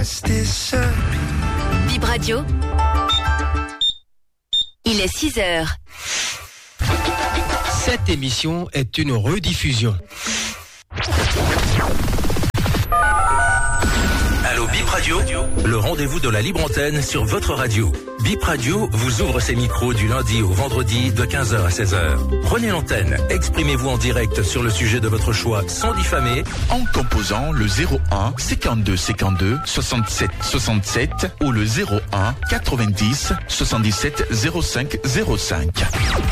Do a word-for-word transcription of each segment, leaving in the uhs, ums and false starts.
Bip Radio. Il est six heures. Cette émission est une rediffusion. Allô Bip Radio, le rendez-vous de la libre antenne sur votre radio. Bip Radio vous ouvre ses micros du lundi au vendredi de quinze heures à seize heures. Prenez l'antenne, exprimez-vous en direct sur le sujet de votre choix sans diffamer. En composant le zéro un cinquante-deux cinquante-deux soixante-sept soixante-sept ou le zéro un quatre-vingt-dix soixante-dix-sept zéro cinq zéro cinq.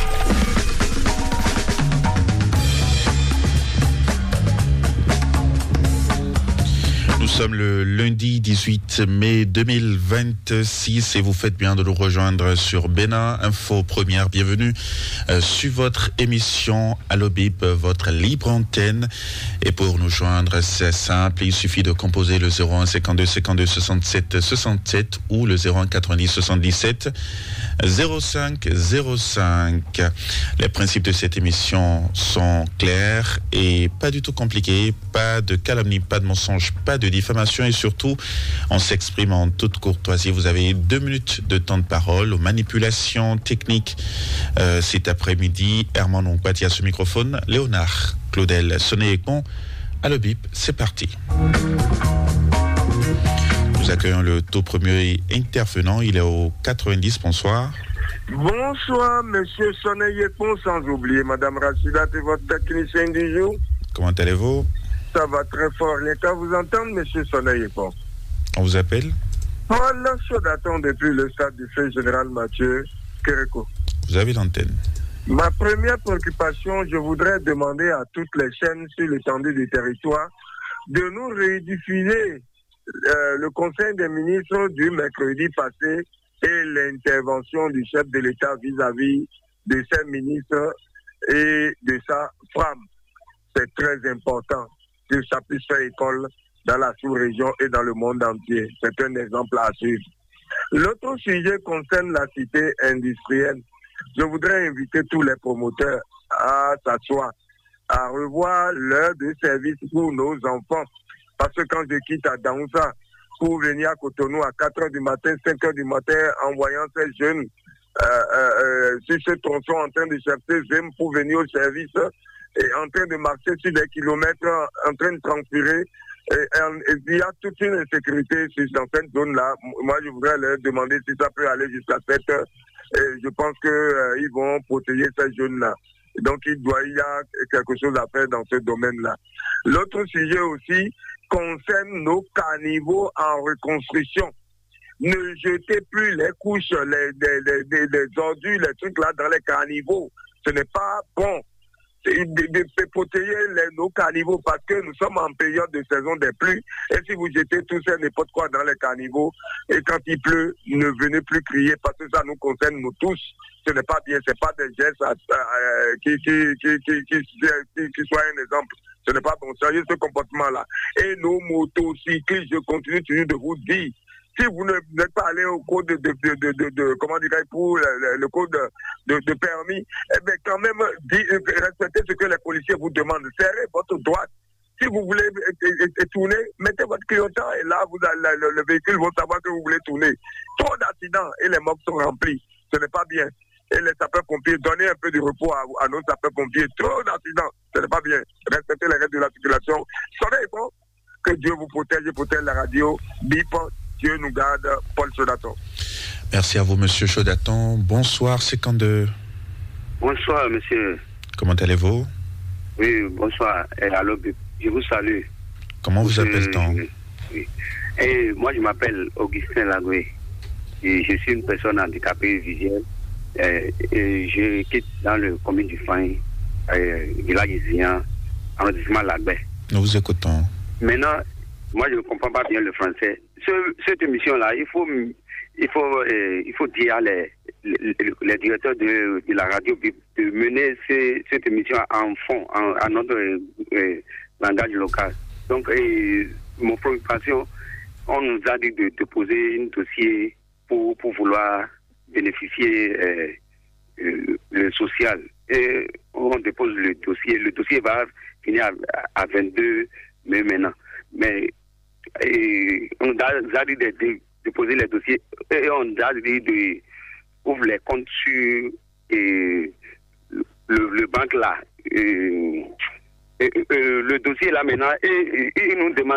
Nous sommes le lundi dix-huit mai deux mille vingt-six et vous faites bien de nous rejoindre sur Bénin Info Première. Bienvenue euh, sur votre émission Allo Bip, votre libre antenne. Et pour nous joindre, c'est simple, il suffit de composer le zéro un cinquante-deux cinquante-deux soixante-sept soixante-sept ou le zéro un quatre-vingt-dix soixante-dix-sept zéro cinq zéro cinq. Les principes de cette émission sont clairs et pas du tout compliqués. Pas de calomnie, pas de mensonge, pas de diffamation et surtout, on s'exprime en toute courtoisie. Vous avez deux minutes de temps de parole aux manipulations techniques euh, cet après-midi. Herman Onkpati à ce microphone. Léonard Claudel, Sonné et Con. Allo Bip, c'est parti. Nous accueillons le tout premier intervenant. Il est au quatre-vingt-dix. Bonsoir. Bonsoir, monsieur Sonné et Con, sans oublier madame Rachida et votre technicien du jour. Comment allez-vous? Ça va très fort. Rien qu'à vous entendre, monsieur Soleil et Pont. On vous appelle? Voilà, chaud d'attendre depuis le stade du fait général Mathieu Kéréko. Vous avez l'antenne. Ma première préoccupation, je voudrais demander à toutes les chaînes sur l'étendue du territoire de nous rediffuser euh, le conseil des ministres du mercredi passé et l'intervention du chef de l'État vis-à-vis de ses ministres et de sa femme. C'est très important que ça puisse faire école dans la sous-région et dans le monde entier. C'est un exemple à suivre. L'autre sujet concerne la cité industrielle. Je voudrais inviter tous les promoteurs à s'asseoir, à revoir l'heure de service pour nos enfants. Parce que quand je quitte à Daoussa pour venir à Cotonou à quatre heures du matin, cinq heures du matin, en voyant ces jeunes euh, euh, euh, sur ce tronçon en train de chercher j'aime pour venir au service, et en train de marcher sur des kilomètres, en train de transpirer, et, et, et il y a toute une insécurité dans cette zone-là. Moi, je voudrais leur demander si ça peut aller jusqu'à sept heures. Et je pense qu'ils euh, vont protéger ces jeunes-là. Donc, il doit y a quelque chose à faire dans ce domaine-là. L'autre sujet aussi concerne nos caniveaux en reconstruction. Ne jetez plus les couches, les, les, les, les, les ordures, les trucs là dans les caniveaux. Ce n'est pas bon. De, de, de protéger les, nos caniveaux parce que nous sommes en période de saison des pluies et si vous jetez tout ça n'importe quoi dans les caniveaux et quand il pleut, ne venez plus crier parce que ça nous concerne nous tous. Ce n'est pas bien, c'est pas des gestes euh, qui, qui, qui, qui, qui, qui, qui soient un exemple. Ce n'est pas bon, sérieux ce comportement-là. Et nos motocyclistes, je continue toujours de vous dire, si vous n'êtes pas allé au code de, de, de, de, de, de comment dirais-je, pour le, le code de, de, de permis, eh bien, quand même, dit, respectez ce que les policiers vous demandent. Serrez votre droite. Si vous voulez et, et, et tourner, mettez votre clignotant et là, vous, le, le, le véhicule va savoir que vous voulez tourner. Trop d'accidents et les morts sont remplis. Ce n'est pas bien. Et les sapeurs-pompiers, donnez un peu de repos à, à nos sapeurs-pompiers. Trop d'accidents. Ce n'est pas bien. Respectez les règles de la circulation. Soyez bon. Que Dieu vous protège et protège la radio. Bip. Dieu nous garde, Paul Chaudaton. Merci à vous, monsieur Chaudaton. Bonsoir, cinquante-deux. Bonsoir, monsieur. Comment allez-vous? Oui, bonsoir. Et alors, je vous salue. Comment vous appelle-t-on? Oui. Et moi, je m'appelle Augustin Lagoué. Et je suis une personne handicapée visuelle. Et, et je quitte dans le commune du Fain, village iséen, arrondissement Lagbé. Nous vous écoutons. Maintenant, moi, je ne comprends pas bien le français. Ce, cette émission-là, il faut, il faut, euh, il faut dire les, les, les directeurs de, de la radio de mener ces, cette émission en fond, en, en notre euh, langage local. Donc, euh, mon préoccupation, on nous a dit de, de poser un dossier pour, pour vouloir bénéficier euh, euh, le social. Et on dépose le dossier. Le dossier va finir à, à vingt-deux mai maintenant. Mais et on a dit de, de déposer les dossiers et on a dit de ouvrir les comptes sur et, le, le banque là. Et, et, et, le dossier là maintenant, et, et, et ils nous demandent